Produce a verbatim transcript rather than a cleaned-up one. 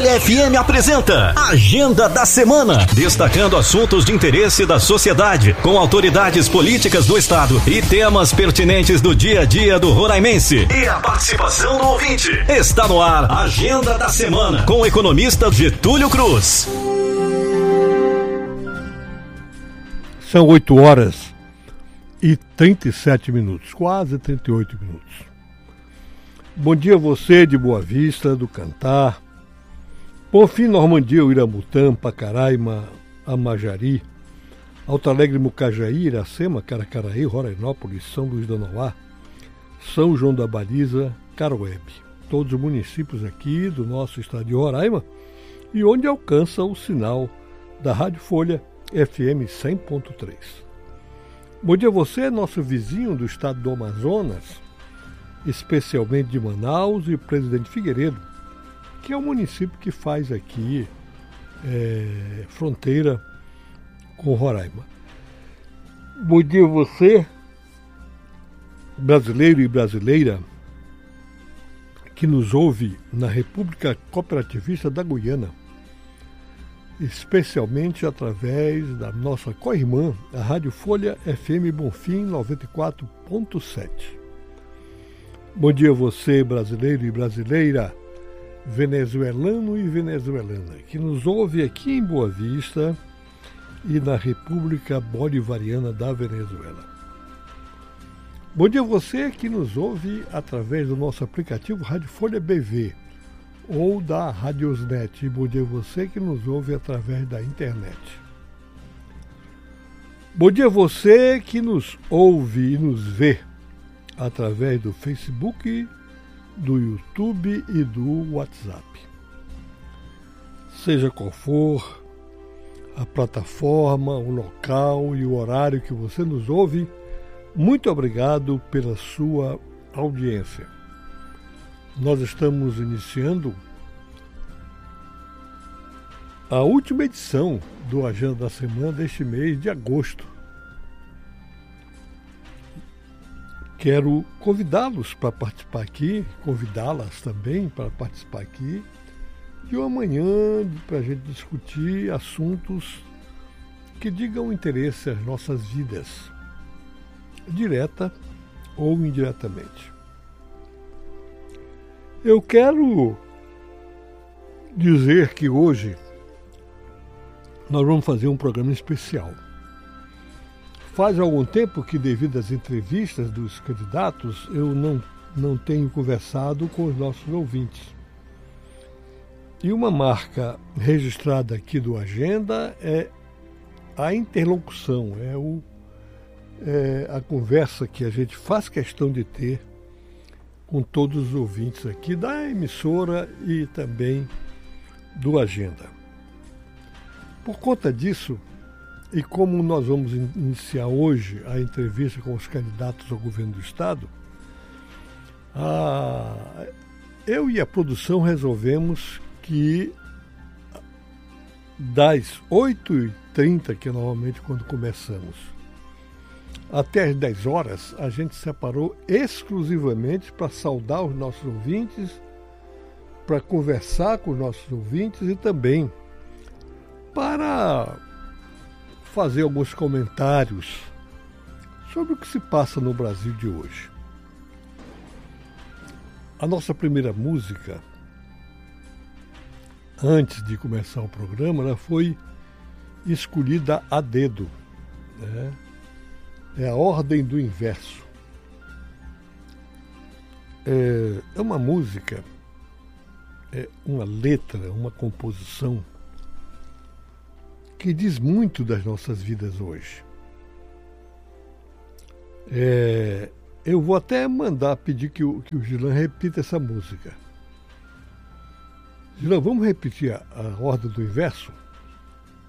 F M apresenta Agenda da Semana, destacando assuntos de interesse da sociedade, com autoridades políticas do estado e temas pertinentes do dia a dia do roraimense. E a participação do ouvinte. Está no ar Agenda da Semana, com o economista Getúlio Cruz. São oito horas e trinta e sete minutos, quase trinta e oito minutos. Bom dia a você de Boa Vista, do Cantar, Bonfim, Normandia, Uiramutã, Pacaraima, Amajari, Alto Alegre, Mucajaí, Iracema, Caracaraí, Rorainópolis, São Luís do Anoá, São João da Baliza, Caroebe. Todos os municípios aqui do nosso estado de Roraima e onde alcança o sinal da Rádio Folha F M cem ponto três. Bom dia a você, nosso vizinho do estado do Amazonas, especialmente de Manaus e Presidente Figueiredo, que é o município que faz aqui é, fronteira com Roraima. Bom dia a você, brasileiro e brasileira, que nos ouve na República Cooperativista da Guiana, especialmente através da nossa co-irmã, a Rádio Folha F M Bonfim noventa e quatro ponto sete. Bom dia a você, brasileiro e brasileira, venezuelano e venezuelana, que nos ouve aqui em Boa Vista e na República Bolivariana da Venezuela. Bom dia a você que nos ouve através do nosso aplicativo Rádio Folha B V ou da Radiosnet. E bom dia a você que nos ouve através da internet. Bom dia a você que nos ouve e nos vê através do Facebook, do YouTube e do WhatsApp. Seja qual for a plataforma, o local e o horário que você nos ouve, muito obrigado pela sua audiência. Nós estamos iniciando a última edição do Agenda da Semana deste mês de agosto. Quero convidá-los para participar aqui, convidá-las também para participar aqui, de uma manhã para a gente discutir assuntos que digam interesse às nossas vidas, direta ou indiretamente. Eu quero dizer que hoje nós vamos fazer um programa especial. Faz algum tempo que, devido às entrevistas dos candidatos, eu não, não tenho conversado com os nossos ouvintes. E uma marca registrada aqui do Agenda é a interlocução, é, o, é a conversa que a gente faz questão de ter com todos os ouvintes aqui da emissora e também do Agenda. Por conta disso, e como nós vamos iniciar hoje a entrevista com os candidatos ao governo do estado, a... eu e a produção resolvemos que das oito e trinta, que é normalmente quando começamos, até as dez horas, a gente separou exclusivamente para saudar os nossos ouvintes, para conversar com os nossos ouvintes e também para fazer alguns comentários sobre o que se passa no Brasil de hoje. A nossa primeira música, antes de começar o programa, ela foi escolhida a dedo, né? É a Ordem do Inverso. É, é uma música, é uma letra, uma composição que diz muito das nossas vidas hoje. É, eu vou até mandar pedir que o, que o Gilan repita essa música. Gilan, vamos repetir a, a Ordem do Inverso?